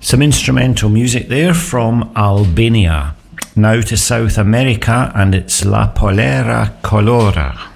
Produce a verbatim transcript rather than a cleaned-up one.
Some instrumental music there from Albania. Now to South America, and it's La Polera Colora.